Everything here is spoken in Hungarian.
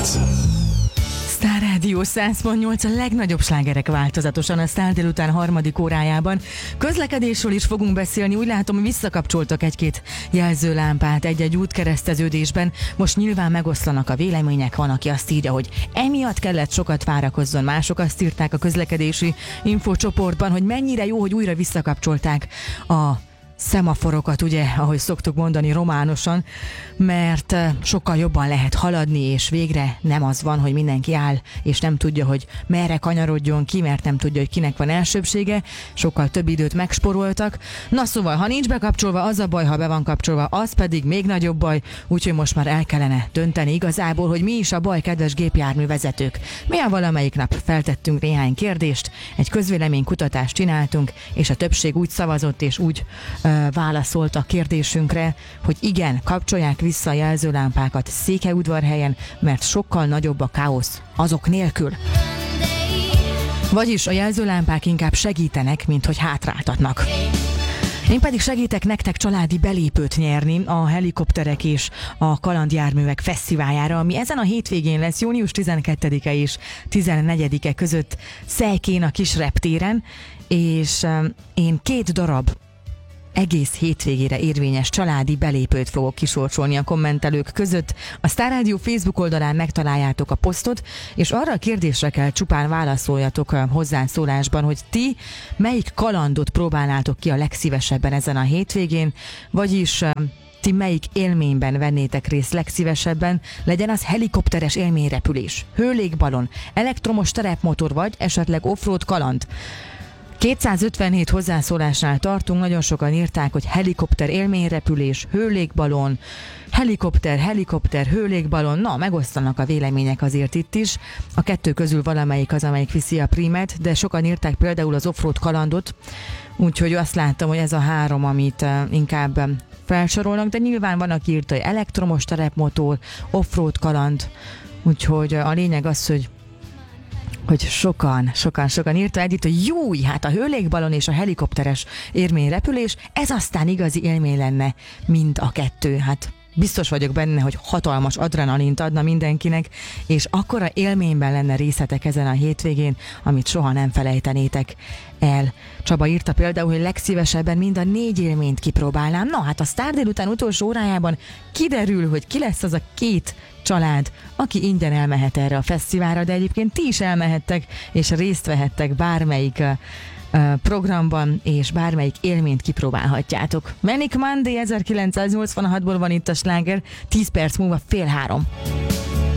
100.8. Sztár Rádió 100.8, a legnagyobb slágerek változatosan a Sztár délután harmadik órájában. Közlekedésről is fogunk beszélni, úgy látom, visszakapcsoltak egy-két jelzőlámpát egy-egy útkereszteződésben. Most nyilván megoszlanak a vélemények, van, aki azt írja, hogy emiatt kellett sokat várakozzon, mások azt írták a közlekedési infocsoportban, hogy mennyire jó, hogy újra visszakapcsolták a szemaforokat, ugye, ahogy szoktuk mondani románosan, mert sokkal jobban lehet haladni, és végre nem az van, hogy mindenki áll, és nem tudja, hogy merre kanyarodjon ki, mert nem tudja, hogy kinek van elsőbsége, sokkal több időt megsporoltak. Na szóval, ha nincs bekapcsolva, az a baj, ha be van kapcsolva, az pedig még nagyobb baj, úgyhogy most már el kellene dönteni igazából, hogy mi is a baj, kedves gépjárművezetők. Mi a valamelyik nap feltettünk néhány kérdést, egy közvéleménykutatást csináltunk, és a többség úgy szavazott, és úgy válaszolt a kérdésünkre, hogy igen, kapcsolják vissza a jelzőlámpákat Székelyudvarhelyen, mert sokkal nagyobb a káosz azok nélkül. Vagyis a jelzőlámpák inkább segítenek, mint hogy hátráltatnak. Én pedig segítek nektek családi belépőt nyerni a helikopterek és a kalandjárművek fesztiváljára, ami ezen a hétvégén lesz, június 12-e és 14-e között Szejkén a kis reptéren, és én 2 darab egész hétvégére érvényes családi belépőt fogok kisorsolni a kommentelők között. A Sztár Rádió Facebook oldalán megtaláljátok a posztot, és arra a kérdésre kell csupán válaszoljatok a hozzászólásban, hogy ti melyik kalandot próbálnátok ki a legszívesebben ezen a hétvégén, vagyis ti melyik élményben vennétek részt legszívesebben, legyen az helikopteres élményrepülés, hőlégballon, elektromos terepmotor vagy esetleg offroad kaland. 257 hozzászólásnál tartunk, nagyon sokan írták, hogy helikopter élményrepülés, hőlégballon, helikopter, hőlégballon, na, megosztanak a vélemények azért itt is. A 2 közül valamelyik az, amelyik viszi a prímet, de sokan írták például az offroad kalandot, úgyhogy azt láttam, hogy ez a 3, amit inkább felsorolnak, de nyilván van, aki írta, hogy elektromos terepmotor, offroad kaland, úgyhogy a lényeg az, hogy sokan írta együtt, hogy jó, hát a hőlégballon és a helikopteres élményrepülés, ez aztán igazi élmény lenne, mind a 2. Hát biztos vagyok benne, hogy hatalmas adrenalint adna mindenkinek, és akkora élményben lenne részletek ezen a hétvégén, amit soha nem felejtenétek el. Csaba írta például, hogy legszívesebben mind a 4 élményt kipróbálnám. Na hát a Sztár délután utolsó órájában kiderül, hogy ki lesz az a 2 család, aki ingyen elmehet erre a fesztiválra, de egyébként ti is elmehettek, és részt vehettek bármelyik programban, és bármelyik élményt kipróbálhatjátok. Manic Monday 1986-ból van itt a sláger, 10 perc múlva 2:30.